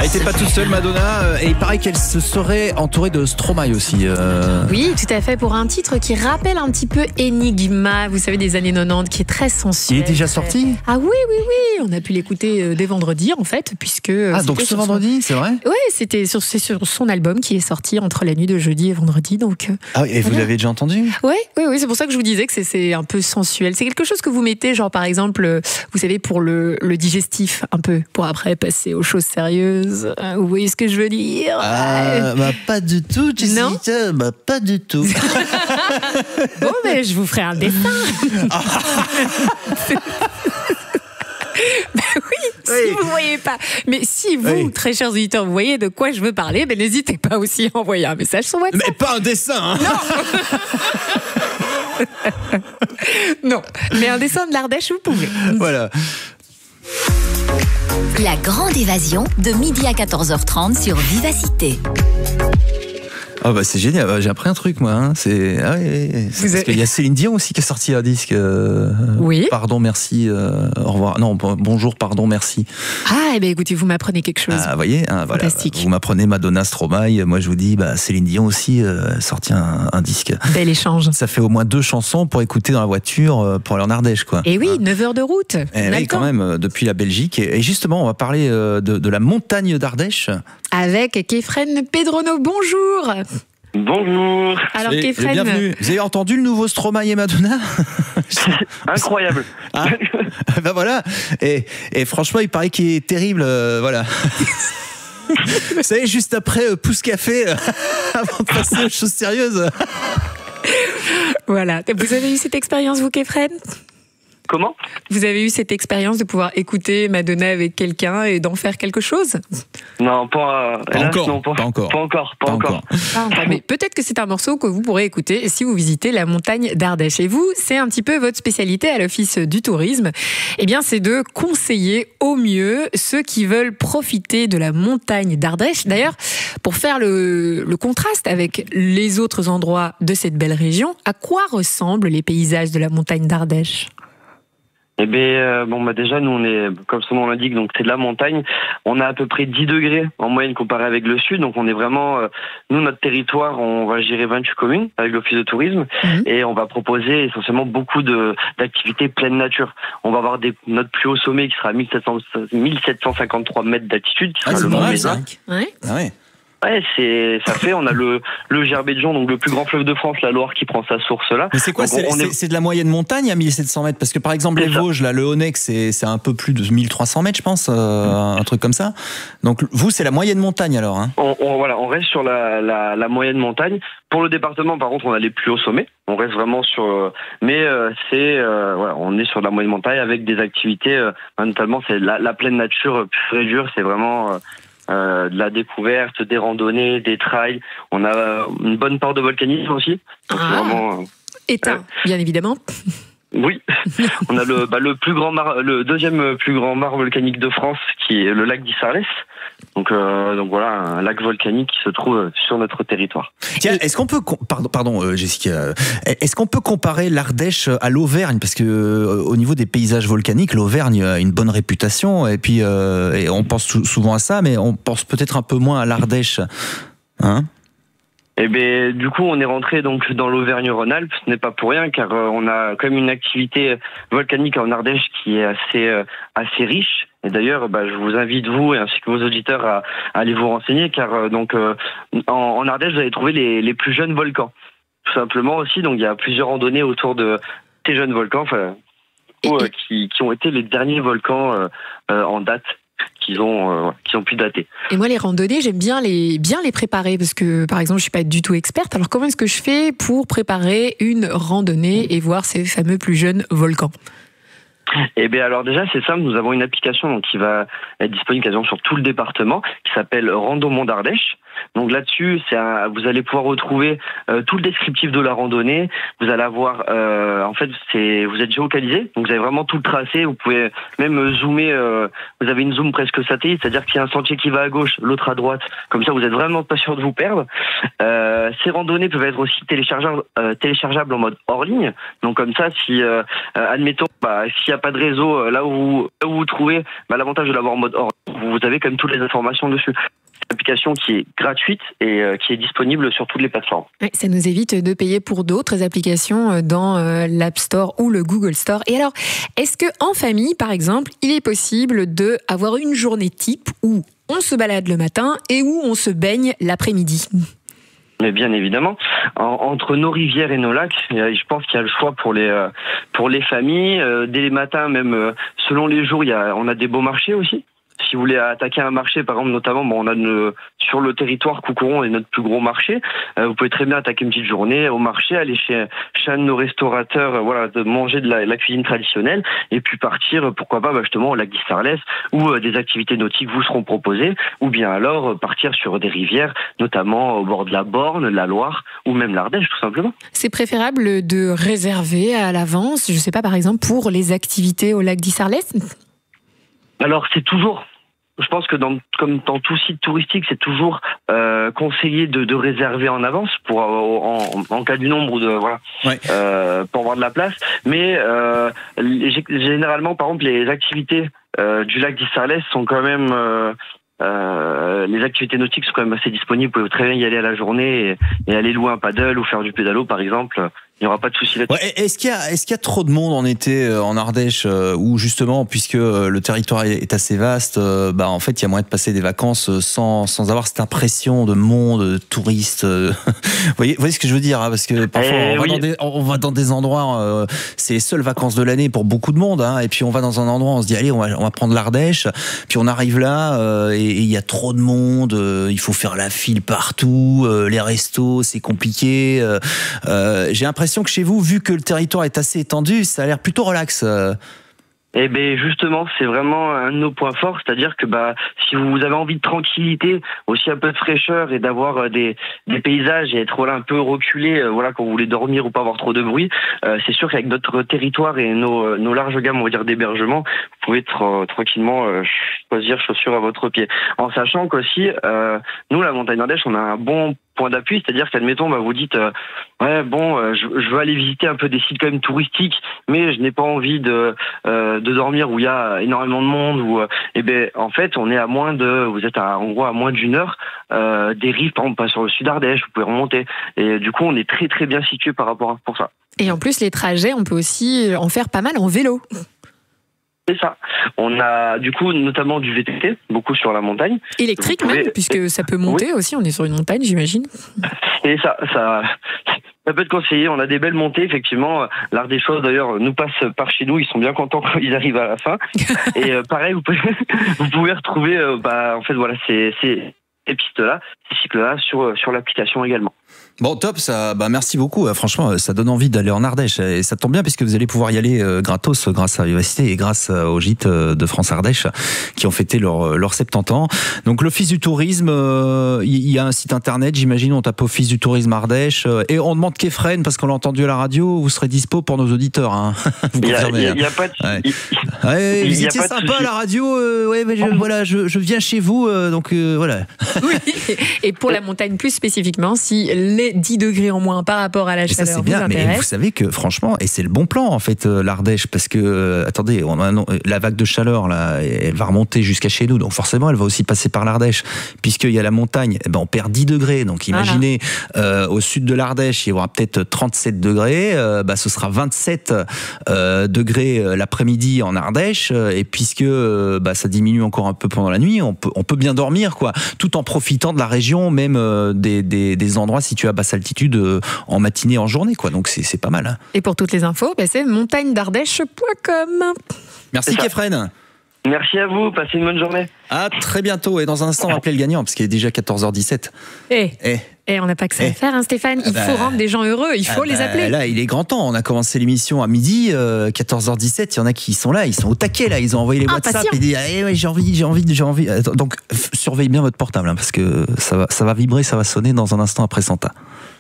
Elle n'était pas toute seule, Madonna, et il paraît qu'elle se serait entourée de Stromae aussi. Oui, tout à fait, pour un titre qui rappelle un petit peu Enigma, vous savez, des années 90, qui est très sensuel. Il est déjà sorti ? Ah oui, on a pu l'écouter dès vendredi en fait, puisque... donc ce vendredi, c'est vrai ? Oui, c'est sur son album qui est sorti entre la nuit de jeudi et vendredi. Donc, et vous l'avez déjà entendu ? Oui, c'est pour ça que je vous disais que c'est un peu sensuel. C'est quelque chose que vous mettez, genre par exemple, vous savez, pour le digestif, un peu, pour après passer aux choses sérieuses. Vous voyez ce que je veux dire ? Pas du tout, Jessica. Pas du tout. Bon, mais je vous ferai un dessin. Si vous ne voyez pas, mais si vous, très chers auditeurs, vous voyez de quoi je veux parler, n'hésitez pas aussi à envoyer un message sur WhatsApp. Mais pas un dessin, hein. Non, mais un dessin de l'Ardèche, vous pouvez. Voilà. La grande évasion de midi à 14h30 sur Vivacité. C'est génial, j'ai appris un truc moi. Parce qu'il y a Céline Dion aussi qui a sorti un disque. Oui. Pardon, merci, au revoir. Non, bonjour, pardon, merci. Écoutez, vous m'apprenez quelque chose. Vous voyez, fantastique. Voilà. Vous m'apprenez Madonna, Stromae. Moi, je vous dis, Céline Dion aussi a sorti un disque. Bel échange. Ça fait au moins 2 chansons pour écouter dans la voiture pour aller en Ardèche, quoi. Et oui, 9 heures de route. Oui, quand même, depuis la Belgique. Et justement, on va parler de la montagne d'Ardèche. Avec Kefren Pedrono, bonjour. Bonjour. Alors Kefren, bienvenue. Vous avez entendu le nouveau Stromae et Madonna ? Incroyable. Voilà. Et franchement, il paraît qu'il est terrible. Voilà. Vous savez, juste après Pouce Café, avant de passer aux choses sérieuses. Voilà. Vous avez eu cette expérience, vous, Kefren ? Comment ? Vous avez eu cette expérience de pouvoir écouter Madonna avec quelqu'un et d'en faire quelque chose ? Non, pas encore. Pas encore. Mais peut-être que c'est un morceau que vous pourrez écouter si vous visitez la montagne d'Ardèche. Et vous, c'est un petit peu votre spécialité à l'Office du tourisme. C'est de conseiller au mieux ceux qui veulent profiter de la montagne d'Ardèche. D'ailleurs, pour faire le contraste avec les autres endroits de cette belle région, à quoi ressemblent les paysages de la montagne d'Ardèche ? Déjà, nous, on est, comme son nom l'indique, donc c'est de la montagne. On a à peu près 10 degrés en moyenne comparé avec le sud. Donc, on est vraiment, nous, notre territoire, on va gérer 28 communes avec l'Office de tourisme. Et on va proposer essentiellement beaucoup d'activités pleine nature. On va avoir notre plus haut sommet qui sera à 1753 mètres d'altitude, qui sera le Mont Mézin. On a le Gerbet-de-Jon, donc le plus grand fleuve de France, la Loire, qui prend sa source là. Mais c'est quoi ? C'est de la moyenne montagne à 1700 mètres ? Parce que par exemple, les Vosges, là, le Honex, c'est un peu plus de 1300 mètres, je pense, un truc comme ça. Donc vous, c'est la moyenne montagne alors, hein ? On reste sur la moyenne montagne. Pour le département, par contre, on a les plus hauts sommets. On reste vraiment sur... on est sur la moyenne montagne avec des activités, notamment c'est la pleine nature pure et dure, c'est vraiment... de la découverte, des randonnées, des trails. On a une bonne part de volcanisme aussi. Donc c'est vraiment, éteint, bien évidemment. Oui, on a le deuxième plus grand mare volcanique de France, qui est le lac d'Issarlès. Donc voilà, un lac volcanique qui se trouve sur notre territoire. Tiens, est-ce qu'on peut pardon Jessica, est-ce qu'on peut comparer l'Ardèche à l'Auvergne, parce que au niveau des paysages volcaniques, l'Auvergne a une bonne réputation et puis et on pense souvent à ça, mais on pense peut-être un peu moins à l'Ardèche, hein ? Du coup, on est rentré donc dans l'Auvergne-Rhône-Alpes. Ce n'est pas pour rien, car on a quand même une activité volcanique en Ardèche qui est assez riche. Et d'ailleurs, je vous invite, vous ainsi que vos auditeurs, à aller vous renseigner, car en Ardèche, vous allez trouver les plus jeunes volcans. Tout simplement aussi, donc il y a plusieurs randonnées autour de ces jeunes volcans, qui ont été les derniers volcans en date. Qui ont pu dater. Et moi, les randonnées, j'aime bien les préparer, parce que, par exemple, je suis pas du tout experte. Alors, comment est-ce que je fais pour préparer une randonnée et voir ces fameux plus jeunes volcans ? Alors déjà, c'est simple. Nous avons une application qui va être disponible quasiment sur tout le département, qui s'appelle Rando Mont d'Ardèche. Donc là-dessus, vous allez pouvoir retrouver tout le descriptif de la randonnée. Vous allez avoir, en fait, vous êtes géolocalisé, donc vous avez vraiment tout le tracé. Vous pouvez même zoomer. Vous avez une zoom presque satellite, c'est-à-dire qu'il y a un sentier qui va à gauche, l'autre à droite. Comme ça, vous êtes vraiment pas sûr de vous perdre. Ces randonnées peuvent être aussi téléchargeables en mode hors ligne. Donc comme ça, si admettons, s'il n'y a pas de réseau là où vous vous trouvez, l'avantage de l'avoir en mode hors ligne, vous avez quand même toutes les informations dessus. C'est une application qui est gratuite et qui est disponible sur toutes les plateformes. Ouais, ça nous évite de payer pour d'autres applications dans l'App Store ou le Google Store. Et alors, est-ce que en famille, par exemple, il est possible de avoir une journée type où on se balade le matin et où on se baigne l'après-midi? Mais bien évidemment, entre nos rivières et nos lacs, je pense qu'il y a le choix pour les familles. Dès les matins, même selon les jours, on a des beaux marchés aussi. Si vous voulez attaquer un marché, par exemple, notamment, on a sur le territoire Coucouron est notre plus gros marché. Vous pouvez très bien attaquer une petite journée au marché, aller chez un de nos restaurateurs, de manger de la cuisine traditionnelle, et puis partir, pourquoi pas, justement, au lac d'Istarlès, où des activités nautiques vous seront proposées, ou bien alors partir sur des rivières, notamment au bord de la Borne, la Loire, ou même l'Ardèche, tout simplement. C'est préférable de réserver à l'avance, je sais pas, par exemple, pour les activités au lac d'Istarlès? Alors, je pense que comme dans tout site touristique, c'est toujours conseillé de réserver en avance pour en cas du nombre pour avoir de la place. Mais généralement, par exemple, les activités du lac d'Istarlès sont quand même les activités nautiques sont quand même assez disponibles. Vous pouvez très bien y aller à la journée et aller louer un paddle ou faire du pédalo, par exemple. Il n'y aura pas de souci là-dessus. Ouais, est-ce qu'il y a trop de monde en été en Ardèche où justement, puisque le territoire est assez vaste, en fait, il y a moyen de passer des vacances sans avoir cette impression de monde, de touristes. Vous voyez ce que je veux dire, hein, parce que parfois on va dans des endroits, c'est les seules vacances de l'année pour beaucoup de monde, hein, et puis on va dans un endroit, on se dit allez, on va prendre l'Ardèche, puis on arrive là et il y a trop de monde, il faut faire la file partout, les restos, c'est compliqué. J'ai l'impression que chez vous, vu que le territoire est assez étendu, ça a l'air plutôt relax. Eh bien justement, c'est vraiment un de nos points forts, c'est-à-dire que si vous avez envie de tranquillité, aussi un peu de fraîcheur et d'avoir des paysages et être un peu reculé, quand vous voulez dormir ou pas avoir trop de bruit, c'est sûr qu'avec notre territoire et nos larges gammes, on va dire, d'hébergement, vous pouvez tranquillement choisir chaussures à votre pied. En sachant qu'aussi, nous, la montagne d'Ardèche, on a un bon point d'appui, c'est-à-dire qu'admettons, vous dites je veux aller visiter un peu des sites quand même touristiques, mais je n'ai pas envie de dormir où il y a énormément de monde, en fait vous êtes en gros à moins d'une heure des rives, par exemple, pas sur le sud Ardèche, vous pouvez remonter, et du coup on est très très bien situé par rapport pour ça. Et en plus les trajets, on peut aussi en faire pas mal en vélo. C'est ça. On a du coup notamment du VTT, beaucoup sur la montagne. Électrique même, puisque ça peut monter aussi, on est sur une montagne, j'imagine. Et ça peut être conseillé, on a des belles montées, effectivement. L'Ardéchois d'ailleurs nous passe par chez nous, ils sont bien contents quand ils arrivent à la fin. Et pareil, vous pouvez retrouver ces pistes-là, ces cycles-là sur l'application également. Bon, top, ça, merci beaucoup. Franchement, ça donne envie d'aller en Ardèche. Et ça tombe bien puisque vous allez pouvoir y aller gratos grâce à Vivacité et grâce au gîte de France Ardèche qui ont fêté leurs 70 ans. Donc, l'Office du tourisme, il y a un site internet, j'imagine, on tape Office du tourisme Ardèche. Et on demande Kefren, parce qu'on l'a entendu à la radio, vous serez dispo pour nos auditeurs. Hein. Vous confirmez. Il n'y a pas de vous étiez sympa à la radio. Je viens chez vous, donc voilà. Oui, et pour la montagne plus spécifiquement, si les 10 degrés en moins par rapport à la chaleur, ça, c'est bien, mais vous savez que franchement, et c'est le bon plan en fait, l'Ardèche, parce que attendez, la vague de chaleur là, elle va remonter jusqu'à chez nous, donc forcément elle va aussi passer par l'Ardèche, puisqu'il y a la montagne, on perd 10 degrés, donc imaginez au sud de l'Ardèche, il y aura peut-être 37 degrés, ce sera 27 degrés l'après-midi en Ardèche, et puisque ça diminue encore un peu pendant la nuit, on peut bien dormir, quoi, tout en profitant de la région, même des endroits situés à basse altitude en matinée, en journée, quoi. Donc c'est pas mal. Hein. Et pour toutes les infos, c'est montagnedardèche.com. Merci Kefren. Merci à vous, passez une bonne journée. À très bientôt. Et dans un instant, on va appeler le gagnant, parce qu'il est déjà 14h17. Et on n'a pas que ça à faire, hein, Stéphane. Il faut rendre des gens heureux, il faut les appeler. Là, il est grand temps. On a commencé l'émission à midi, 14h17. Il y en a qui sont là, ils sont au taquet, là. Ils ont envoyé les WhatsApp. Ils disent ouais, j'ai envie. Donc, surveillez bien votre portable, hein, parce que ça va vibrer, ça va sonner dans un instant après Santa.